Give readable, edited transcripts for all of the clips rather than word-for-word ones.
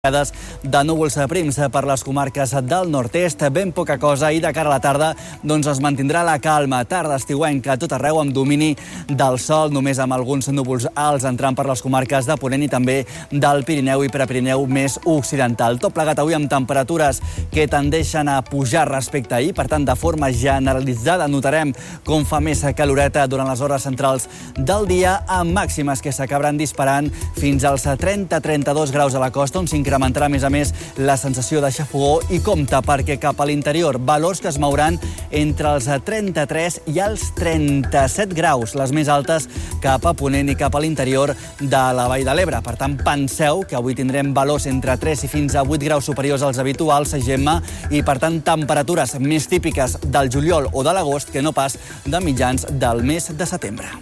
de núvols prims per les comarques del nord-est, ben poca cosa, i de cara a la tarda es mantindrà la calma, tarda estiuenca a tot arreu amb domini del sol, només amb alguns núvols alts entrant per les comarques de Ponent i també del Pirineu i Prepirineu més occidental. Tot plegat avui amb temperatures que tendeixen a pujar respecte a ahir, per tant, de forma generalitzada notarem com fa més caloreta durant les hores centrals del dia, amb màximes que s'acabaran disparant fins als 30-32 graus a la costa, on s'incrementarà, a més, la sensació de xafogó i compte perquè cap a l'interior valors que es mouran entre els 33 i els 37 graus, les més altes cap a Ponent i cap a l'interior de la Vall de l'Ebre. Per tant, penseu que avui tindrem valors entre 3 i fins a 8 graus superiors als habituals, Gemma, i per tant temperatures més típiques del juliol o de l'agost que no pas de mitjans del mes de setembre.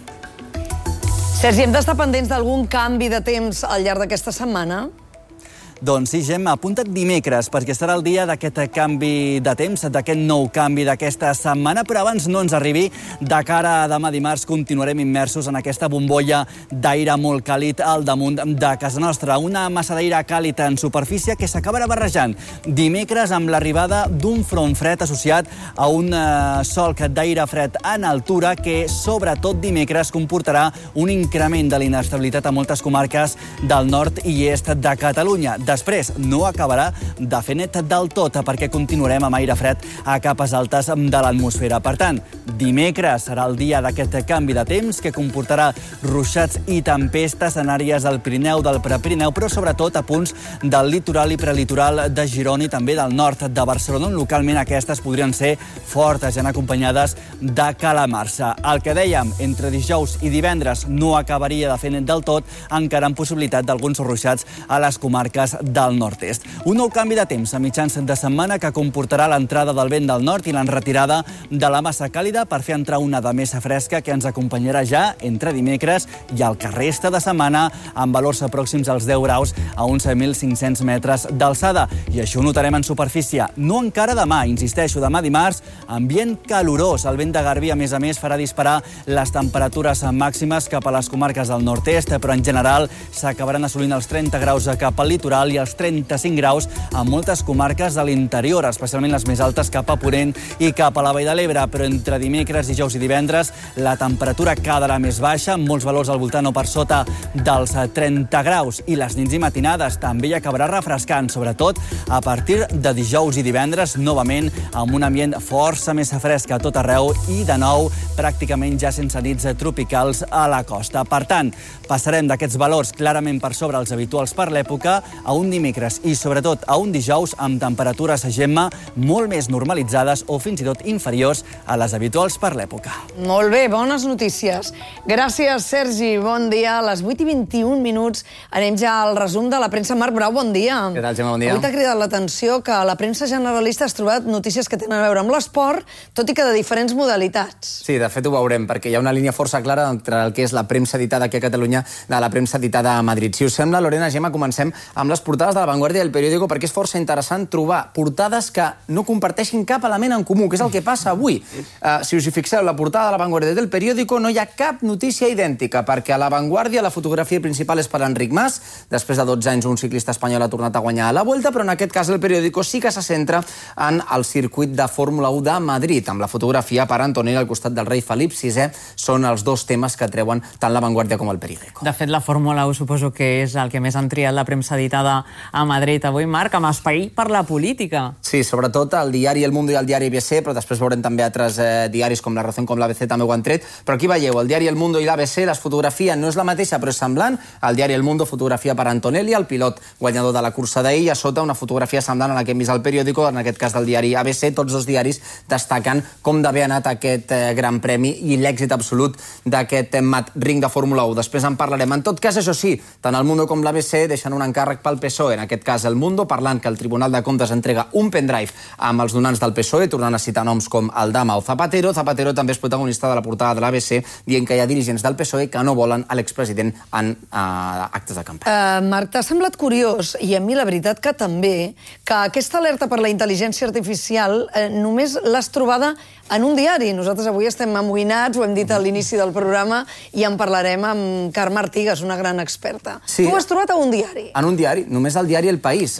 Sergi, hem d'estar pendents d'algun canvi de temps al llarg d'aquesta setmana? Doncs sí, Gemma, apunta't dimecres, perquè serà el dia d'aquest canvi de temps, d'aquest nou canvi d'aquesta setmana, però abans no ens arribi, de cara a demà dimarts continuarem immersos en aquesta bombolla d'aire molt càlid al damunt de casa nostra. Una massa d'aire càlid en superfície que s'acabarà barrejant dimecres amb l'arribada d'un front fred associat a un solc d'aire fred en altura que, sobretot dimecres, comportarà un increment de l'inestabilitat a moltes comarques del nord i est de Catalunya. Després no acabarà de fer net del tot perquè continuarem amb aire fred a capes altes de l'atmosfera. Per tant, dimecres serà el dia d'aquest canvi de temps que comportarà ruixats i tempestes en àrees del Pirineu, del Prepirineu, però sobretot a punts del litoral i prelitoral de Girona i també del nord de Barcelona, on localment aquestes podrien ser fortes i acompanyades de calamarsa. El que dèiem, entre dijous i divendres no acabaria de fer net del tot, encara amb possibilitat d'alguns ruixats a les comarques del nord-est. Un nou canvi de temps a mitjans de setmana que comportarà l'entrada del vent del nord i l'enretirada de la massa càlida per fer entrar una de més fresca que ens acompanyarà ja entre dimecres i el que resta de setmana amb valors pròxims als 10 graus a uns 1.500 metres d'alçada. I això ho notarem en superfície. No encara demà, insisteixo, demà dimarts, ambient calorós. El vent de Garbí, a més, farà disparar les temperatures màximes cap a les comarques del nord-est, però en general s'acabaran assolint els 30 graus cap al litoral i els 35 graus a moltes comarques de l'interior, especialment les més altes cap a Ponent i cap a la Vall de l'Ebre, però entre dimecres, dijous i divendres la temperatura quedarà més baixa, amb molts valors al voltant o per sota dels 30 graus, i les nits i matinades també hi acabarà refrescant, sobretot a partir de dijous i divendres, novament amb un ambient força més fresc a tot arreu i de nou pràcticament ja sense nits tropicals a la costa. Per tant, passarem d'aquests valors clarament per sobre els habituals per l'època a un dimecres i sobretot a un dijous amb temperatures, Gemma, molt més normalitzades o fins i tot inferiors a les habituals per l'època. Molt bé, bones notícies. Gràcies, Sergi. Bon dia. A les 8:21 anem ja al resum de la premsa. Marc Brau, bon dia. Què tal, Gemma? Bon dia. Avui t'ha cridat l'atenció que a la premsa generalista has trobat notícies que tenen a veure amb l'esport, tot i que de diferents modalitats. Sí, de fet ho veurem, perquè hi ha una línia força clara entre el que és la premsa editada aquí a Catalunya de la premsa editada a Madrid. Si us sembla, Lorena, Gemma, comencem amb les portades de La Vanguardia del Periódico, perquè és força interessant trobar portades que no comparteixin cap element en comú, que és el que passa avui. Si us hi fixeu, la portada de La Vanguardia del Periódico no hi ha cap notícia idèntica, perquè a La Vanguardia la fotografia principal és per Enric Mas. Després de 12 anys un ciclista espanyol ha tornat a guanyar a la Vuelta, però en aquest cas el Periódico sí que se centra en el circuit de Fórmula 1 de Madrid, amb la fotografia per Antonelli al costat del rei Felip VI. Són els dos temes que treuen tant La Vanguardia com el Periódico. De fet, la Fórmula 1 suposo que és el que més han triat la premsa editada a Madrid avui, Marc, amb espai per la política. Sí, sobretot el diari El Mundo i el diari ABC, però després veurem també altres diaris com La Razón com l'ABC també ho han tret. Però aquí veieu, el diari El Mundo i l'ABC, la fotografia no és la mateixa, però és semblant. El diari El Mundo, fotografia per Antonelli, el pilot guanyador de la cursa d'ahir, i a sota una fotografia semblant a la que hem vist al Periódico, en aquest cas del diari ABC. Tots dos diaris destaquen com d'haver anat aquest gran premi i l'èxit absolut d'aquest ring de Fórmula 1. Després en parlarem. En tot cas, això sí, tant El Mundo com l'ABC deixen un encàrrec pel PSOE, en aquest cas El Mundo, parlant que el Tribunal de Comptes entrega un pendrive amb els donants del PSOE, tornant a citar noms com Aldama o Zapatero. Zapatero també és protagonista de la portada de l'ABC, dient que hi ha dirigents del PSOE que no volen a l'expresident en actes de campanya. Marc, t'ha semblat curiós, i a mi la veritat que també, que aquesta alerta per la intel·ligència artificial només l'has trobada en un diari. Nosaltres avui estem amoïnats, ho hem dit a l'inici del programa, i en parlarem amb Carme Artigas, una gran experta. Tu ho has trobat a un diari? En un diari. només el diari El País.